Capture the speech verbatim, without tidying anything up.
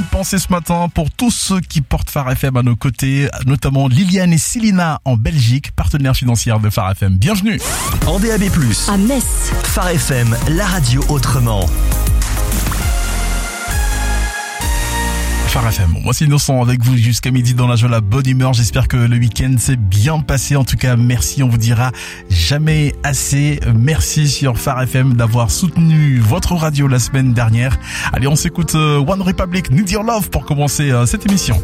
pensée ce matin pour tous ceux qui portent Phare F M à nos côtés, notamment Liliane et Célina en Belgique, partenaires financières de Phare F M. Bienvenue. En D A B plus, à Metz, Phare F M, la radio autrement. Phare F M. Moi c'est Innocent avec vous jusqu'à midi dans la joie, la bonne humeur. J'espère que le week-end s'est bien passé. En tout cas, merci. On vous dira jamais assez. Merci sur Phare F M d'avoir soutenu votre radio la semaine dernière. Allez, on s'écoute One Republic, Need Your Love pour commencer cette émission.